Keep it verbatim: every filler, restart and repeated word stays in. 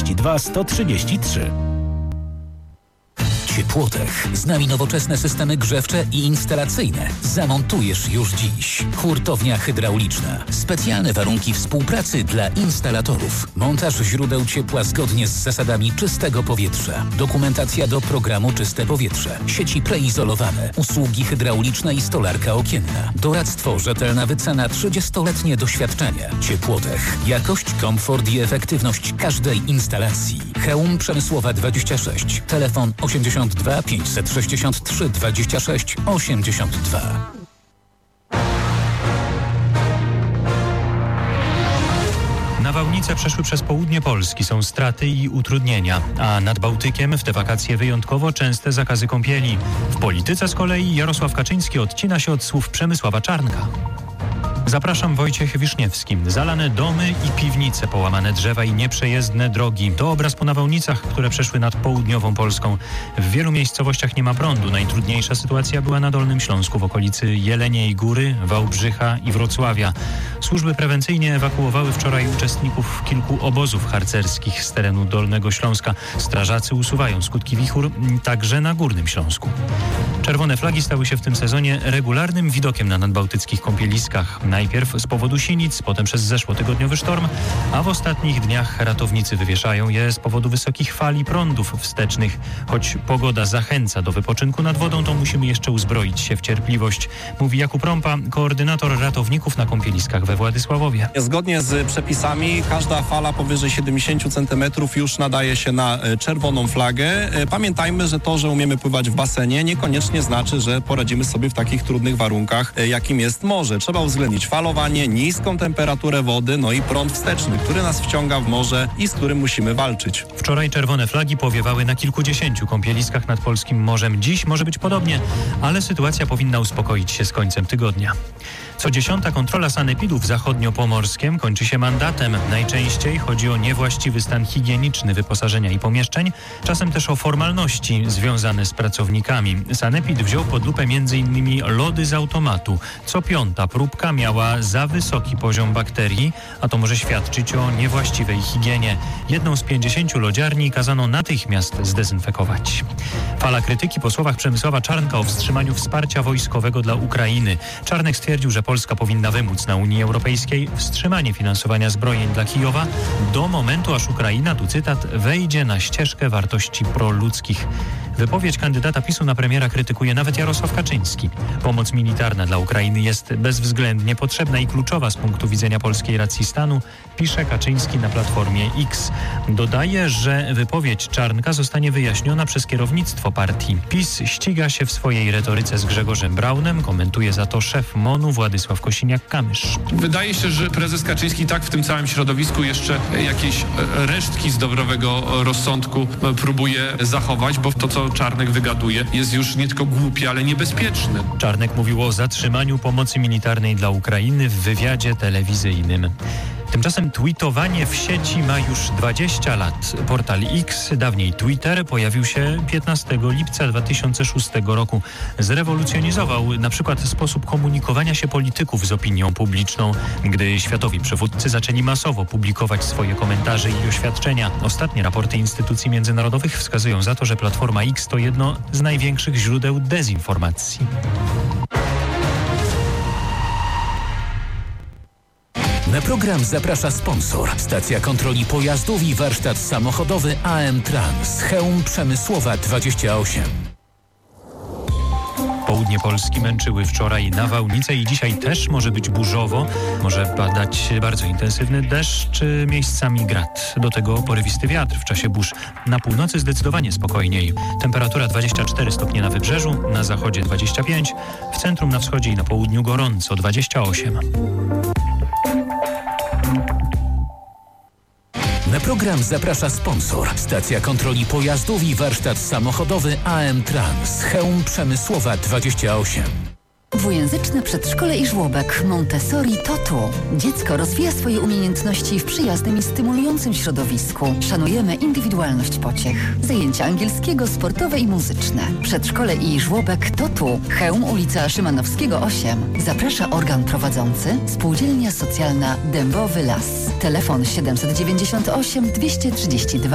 trzydzieści dwa sto trzydzieści trzy. Ciepłotech. Z nami nowoczesne systemy grzewcze i instalacyjne. Zamontujesz już dziś. Hurtownia hydrauliczna. Specjalne warunki współpracy dla instalatorów. Montaż źródeł ciepła zgodnie z zasadami czystego powietrza. Dokumentacja do programu Czyste Powietrze. Sieci preizolowane. Usługi hydrauliczne i stolarka okienna. Doradztwo, rzetelna wycena, trzydziestoletnie doświadczenie. Ciepłotech. Jakość, komfort i efektywność każdej instalacji. Chełm Przemysłowa dwadzieścia sześć. Telefon osiemdziesiąt dwa pięćset sześćdziesiąt trzy dwadzieścia sześć osiemdziesiąt dwa. Nawałnice przeszły przez południe Polski, są straty i utrudnienia, a nad Bałtykiem w te wakacje wyjątkowo częste zakazy kąpieli. W polityce z kolei Jarosław Kaczyński odcina się od słów Przemysława Czarnka. Zapraszam, Wojciech Wiszniewski. Zalane domy i piwnice, połamane drzewa i nieprzejezdne drogi. To obraz po nawałnicach, które przeszły nad południową Polską. W wielu miejscowościach nie ma prądu. Najtrudniejsza sytuacja była na Dolnym Śląsku, w okolicy Jeleniej Góry, Wałbrzycha i Wrocławia. Służby prewencyjnie ewakuowały wczoraj uczestników kilku obozów harcerskich z terenu Dolnego Śląska. Strażacy usuwają skutki wichur także na Górnym Śląsku. Czerwone flagi stały się w tym sezonie regularnym widokiem na nadbałtyckich kąpieliskach. Najpierw z powodu sinic, potem przez zeszłotygodniowy sztorm, a w ostatnich dniach ratownicy wywieszają je z powodu wysokich fal i prądów wstecznych. Choć pogoda zachęca do wypoczynku nad wodą, to musimy jeszcze uzbroić się w cierpliwość, mówi Jakub Rąpa, koordynator ratowników na kąpieliskach we Władysławowie. Zgodnie z przepisami każda fala powyżej siedemdziesiąt centymetrów już nadaje się na czerwoną flagę. Pamiętajmy, że to, że umiemy pływać w basenie, niekoniecznie znaczy, że poradzimy sobie w takich trudnych warunkach, jakim jest morze. Trzeba uwzględnić falowanie, niską temperaturę wody, no i prąd wsteczny, który nas wciąga w morze i z którym musimy walczyć. Wczoraj czerwone flagi powiewały na kilkudziesięciu kąpieliskach nad polskim morzem. Dziś może być podobnie, ale sytuacja powinna uspokoić się z końcem tygodnia. Co dziesiąta kontrola sanepidu w zachodniopomorskiem kończy się mandatem. Najczęściej chodzi o niewłaściwy stan higieniczny wyposażenia i pomieszczeń, czasem też o formalności związane z pracownikami. Sanepid wziął pod lupę m.in. lody z automatu. Co piąta próbka miała za wysoki poziom bakterii, a to może świadczyć o niewłaściwej higienie. Jedną z pięćdziesięciu lodziarni kazano natychmiast zdezynfekować. Fala krytyki po słowach Przemysława Czarnka o wstrzymaniu wsparcia wojskowego dla Ukrainy. Czarnek stwierdził, że Polska powinna wymóc na Unii Europejskiej wstrzymanie finansowania zbrojeń dla Kijowa do momentu, aż Ukraina, tu cytat, wejdzie na ścieżkę wartości proludzkich. Wypowiedź kandydata PiSu na premiera krytykuje nawet Jarosław Kaczyński. Pomoc militarna dla Ukrainy jest bezwzględnie potrzebna i kluczowa z punktu widzenia polskiej racji stanu, pisze Kaczyński na Platformie X. Dodaje, że wypowiedź Czarnka zostanie wyjaśniona przez kierownictwo partii. PiS ściga się w swojej retoryce z Grzegorzem Braunem, komentuje za to szef MON-u Władysław Kosiniak-Kamysz. Wydaje się, że prezes Kaczyński tak w tym całym środowisku jeszcze jakieś resztki zdrowego rozsądku próbuje zachować, bo to, co Czarnek wygaduje, jest już nie tylko głupie, ale niebezpieczne. Czarnek mówił o zatrzymaniu pomocy militarnej dla Ukrainy w wywiadzie telewizyjnym. Tymczasem tweetowanie w sieci ma już dwadzieścia lat. Portal X, dawniej Twitter, pojawił się piętnastego lipca dwa tysiące szóstego roku. Zrewolucjonizował na przykład sposób komunikowania się polityków z opinią publiczną, gdy światowi przywódcy zaczęli masowo publikować swoje komentarze i oświadczenia. Ostatnie raporty instytucji międzynarodowych wskazują za to, że Platforma X to jedno z największych źródeł dezinformacji. Na program zaprasza sponsor. Stacja kontroli pojazdów i warsztat samochodowy A M Trans. Chełm Przemysłowa dwadzieścia osiem. Południe Polski męczyły wczoraj nawałnice i dzisiaj też może być burzowo. Może padać bardzo intensywny deszcz, miejscami grad. Do tego porywisty wiatr w czasie burz. Na północy zdecydowanie spokojniej. Temperatura dwadzieścia cztery stopnie na wybrzeżu, na zachodzie dwadzieścia pięć, w centrum, na wschodzie i na południu gorąco dwadzieścia osiem. Na program zaprasza sponsor. Stacja kontroli pojazdów i warsztat samochodowy A M Trans. Chełm Przemysłowa dwadzieścia osiem. Dwujęzyczne przedszkole i żłobek Montessori to tu. Dziecko rozwija swoje umiejętności w przyjaznym i stymulującym środowisku. Szanujemy indywidualność pociech. Zajęcia angielskiego, sportowe i muzyczne. Przedszkole i żłobek to tu. Chełm, ulica Szymanowskiego osiem. Zaprasza organ prowadzący. Spółdzielnia Socjalna Dębowy Las. Telefon siedemset dziewięćdziesiąt osiem dwieście trzydzieści dwa.